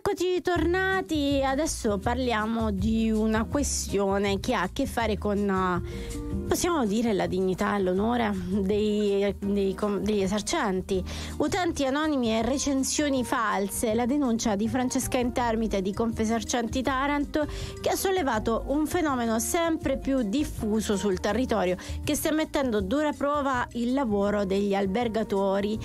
Eccoci tornati, adesso parliamo di una questione che ha a che fare con, possiamo dire, la dignità e l'onore degli esercenti. Utenti anonimi e recensioni false, la denuncia di Francesca Intermite di Confesercenti Taranto, che ha sollevato un fenomeno sempre più diffuso sul territorio, che sta mettendo a dura prova il lavoro degli albergatori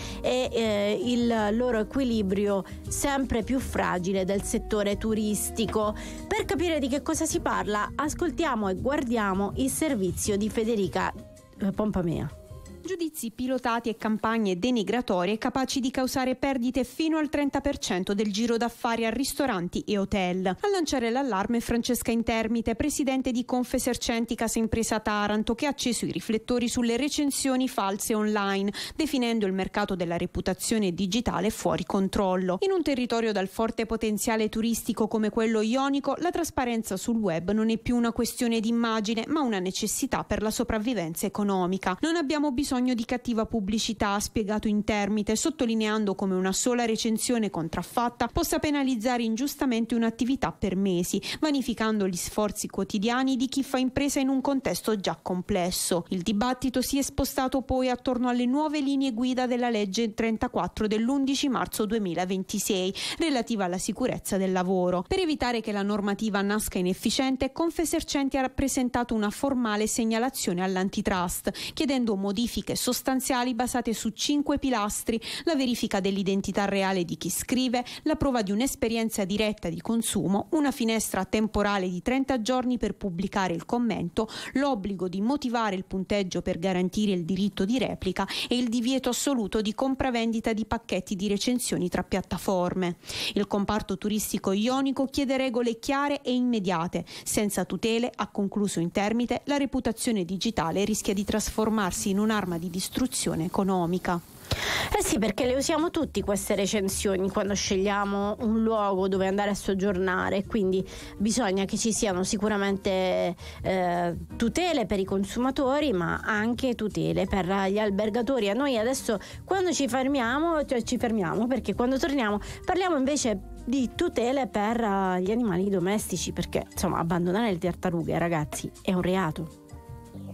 e il loro equilibrio sempre più fragile del settore turistico. Per capire di che cosa si parla, ascoltiamo e guardiamo il servizio di Federica Pompamea. Giudizi pilotati e campagne denigratorie capaci di causare perdite fino al 30% del giro d'affari a ristoranti e hotel. A lanciare l'allarme Francesca Intermite, presidente di Confesercenti Casa Impresa Taranto, che ha acceso i riflettori sulle recensioni false online, definendo il mercato della reputazione digitale fuori controllo. In un territorio dal forte potenziale turistico come quello ionico, la trasparenza sul web non è più una questione di immagine, ma una necessità per la sopravvivenza economica. Non abbiamo bisogno di cattiva pubblicità, ha spiegato Intermite, sottolineando come una sola recensione contraffatta possa penalizzare ingiustamente un'attività per mesi, vanificando gli sforzi quotidiani di chi fa impresa in un contesto già complesso. Il dibattito si è spostato poi attorno alle nuove linee guida della legge 34 dell'11 marzo 2026, relativa alla sicurezza del lavoro. Per evitare che la normativa nasca inefficiente, Confesercenti ha presentato una formale segnalazione all'antitrust, chiedendo modifiche sostanziali basate su 5 pilastri: la verifica dell'identità reale di chi scrive, la prova di un'esperienza diretta di consumo, una finestra temporale di 30 giorni per pubblicare il commento, l'obbligo di motivare il punteggio per garantire il diritto di replica e il divieto assoluto di compravendita di pacchetti di recensioni tra piattaforme. Il comparto turistico ionico chiede regole chiare e immediate. Senza tutele, ha concluso Intermite, la reputazione digitale rischia di trasformarsi in un'arma di distruzione economica. Eh sì, perché le usiamo tutti queste recensioni quando scegliamo un luogo dove andare a soggiornare, quindi bisogna che ci siano sicuramente tutele per i consumatori, ma anche tutele per gli albergatori. A noi adesso, quando ci fermiamo perché quando torniamo parliamo invece di tutele per gli animali domestici, perché insomma abbandonare le tartarughe, ragazzi, è un reato.